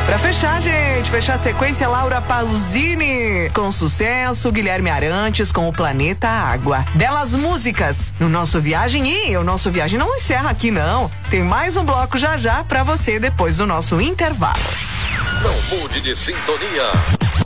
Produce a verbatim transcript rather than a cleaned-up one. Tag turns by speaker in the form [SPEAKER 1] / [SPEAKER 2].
[SPEAKER 1] Pra fechar, gente, fechar a sequência, Laura Pausini com sucesso, Guilherme Arantes com o Planeta Água. Belas músicas no nosso Viagem, e o nosso Viagem não encerra aqui não, tem mais um bloco já já pra você depois do nosso intervalo.
[SPEAKER 2] Não mude de sintonia.